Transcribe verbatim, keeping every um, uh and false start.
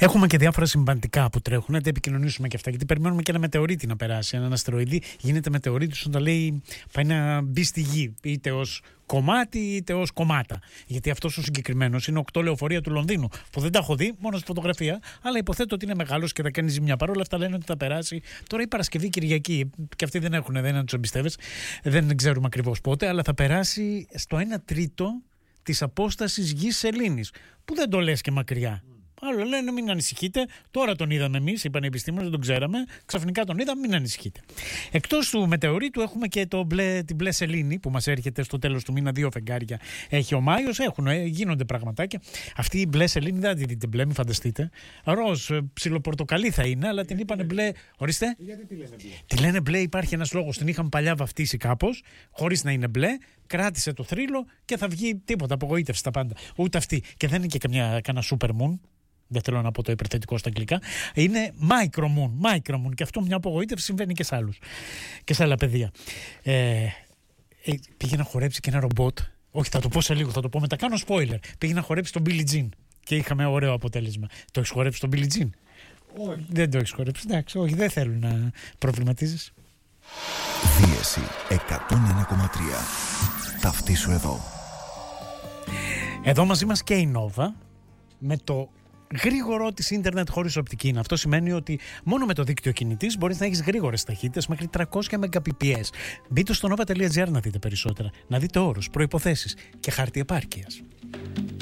Έχουμε και διάφορα συμπαντικά που τρέχουν, να τα επικοινωνήσουμε και αυτά. Γιατί περιμένουμε και ένα μετεωρίτη να περάσει. Έναν αστεροειδή γίνεται μετεωρίτης όταν λέει πάει να μπει στη γη, είτε ως κομμάτι είτε ως κομμάτα. Γιατί αυτός ο συγκεκριμένος είναι οκτώ λεωφορεία του Λονδίνου, που δεν τα έχω δει, μόνο στη φωτογραφία, αλλά υποθέτω ότι είναι μεγάλος και θα κάνει ζημιά. Παρ' όλα αυτά λένε ότι θα περάσει τώρα η Παρασκευή, Κυριακή. Και αυτοί δεν έχουν, δεν του εμπιστεύεσαι, δεν ξέρουμε ακριβώς πότε, αλλά θα περάσει στο ένα τρίτο της απόστασης γης-σελήνης. Που δεν το λες και μακριά. Άλλο λένε μην ανησυχείτε. Τώρα τον είδαμε εμείς, είπαν οι επιστήμονες, δεν τον ξέραμε. Ξαφνικά τον είδαμε, μην ανησυχείτε. Εκτός του μετεωρίτου έχουμε και το μπλε, την μπλε σελήνη που μας έρχεται στο τέλος του μήνα. Δύο φεγγάρια έχει ο Μάιος. Έχουν, ε, γίνονται πραγματάκια. Αυτή η μπλε σελήνη δεν τη δείτε μπλε, μην φανταστείτε. Ροζ, ψιλοπορτοκαλί θα είναι, αλλά την είπανε μπλε. Ορίστε. Γιατί τη λένε μπλε. Τη λένε μπλε, υπάρχει ένας λόγος. Την είχαμε παλιά βαφτίσει κάπως, χωρίς να είναι μπλε. Κράτησε το θρύλο και θα βγει τίποτα. Απογοήτευση τα πάντα. Ούτε αυτή. Και δεν είναι και καμιά, κανένα super moon. Δεν θέλω να πω το υπερθετικό στα αγγλικά. Είναι micro moon, micro moon. Και αυτό μια απογοήτευση συμβαίνει και σε άλλους. Και σε άλλα παιδεία. Ε, ε, πήγε να χορέψει και ένα ρομπότ. Όχι, θα το πω σε λίγο, θα το πω μετά. Κάνω spoiler. Πήγε να χορέψει τον Billie Jean. Και είχαμε ωραίο αποτέλεσμα. Το έχεις χορέψει τον Billie Jean? Όχι. Δεν το έχεις χορέψει. Εντάξει, όχι, δεν θέλω να προβληματίζεις. Δίεση εκατόν ένα κόμμα τρία. Ταυτίσου εδώ. Εδώ μαζί μας και η Nova με το γρήγορο της ίντερνετ χωρίς οπτική. Αυτό σημαίνει ότι μόνο με το δίκτυο κινητής μπορείς να έχεις γρήγορες ταχύτητες μέχρι τριακόσια μεγαμπιτ. Μπείτε στο nova τελεία gr να δείτε περισσότερα, να δείτε όρους, προϋποθέσεις και χάρτη επάρκειας.